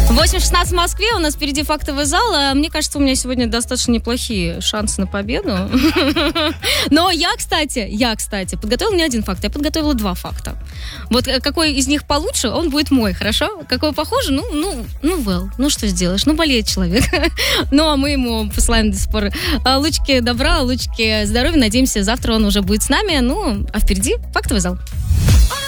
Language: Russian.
8:16 в Москве, у нас впереди фактовый зал. Мне кажется, у меня сегодня достаточно неплохие шансы на победу. Но я, кстати, подготовила не один факт, я подготовила 2 факта. Вот какой из них получше, он будет мой, хорошо? Какой похоже, что сделаешь? Болеет человек. Ну, а мы ему посылаем до сих пор лучики добра, лучики здоровья. Надеемся, завтра он уже будет с нами. Ну, а впереди фактовый зал.